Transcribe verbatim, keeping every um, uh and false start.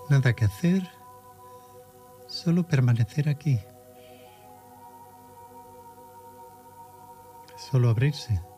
Nada que hacer, solo permanecer aquí. Solo abrirse.